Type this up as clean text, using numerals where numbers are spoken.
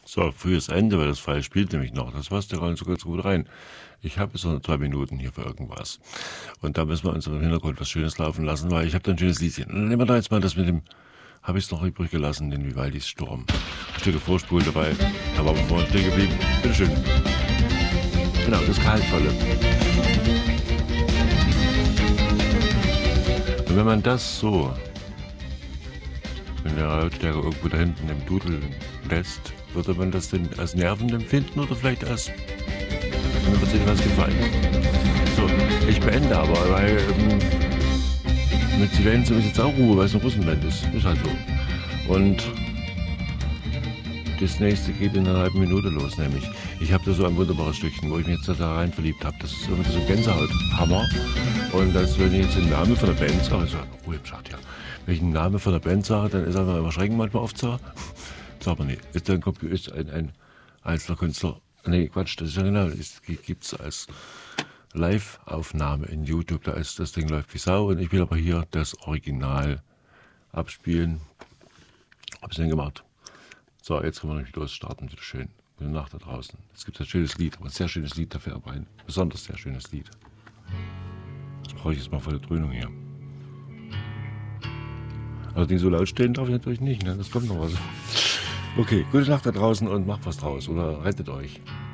So, frühes Ende, weil das Fall spielt nämlich noch. Das passt ja gar nicht so ganz gut rein. Ich habe jetzt noch 2 Minuten hier für irgendwas. Und da müssen wir uns im Hintergrund was Schönes laufen lassen, weil ich habe da ein schönes Liedchen. Und dann nehmen wir da jetzt mal das mit dem, habe ich es noch übrig gelassen, den Vivaldis Sturm. Stücke Vorspulen dabei, da waren wir vorhin stehen geblieben. Bitteschön. Genau, das Kaltvolle. Und wenn man das so in der Lautstärke irgendwo da hinten im Dudel lässt, würde man das denn als nervend empfinden oder vielleicht als, mir wird sich was gefallen. So, ich beende aber, weil mit Silenzium ist jetzt auch Ruhe, weil es ein Russenband ist. Ist halt so. Und das nächste geht in einer halben Minute los, nämlich. Ich habe da so ein wunderbares Stückchen, wo ich mich jetzt da rein verliebt habe. Das ist irgendwie so ein Gänsehauthammer. Und das, wenn ich jetzt den Namen von der Band sage, also Ruhe im Schacht, ja. Wenn ich den Namen von der Band sage, dann ist einfach immer Schrecken manchmal oft so. Sag mal nicht. Ist ein einzelner Künstler. Nee, Quatsch, das ist ja genau. Gibt es als Live-Aufnahme in YouTube. Da ist das Ding läuft wie Sau. Und ich will aber hier das Original abspielen. Hab's denn gemacht. So, jetzt können wir nämlich losstarten. Bitte schön. Gute Nacht da draußen. Es gibt ein schönes Lied, aber ein sehr schönes Lied dafür, aber ein besonders sehr schönes Lied. Das brauche ich jetzt mal volle Dröhnung hier. Allerdings so laut stehen darf ich natürlich nicht, ne? Das kommt noch was. Okay, gute Nacht da draußen und macht was draus oder rettet euch.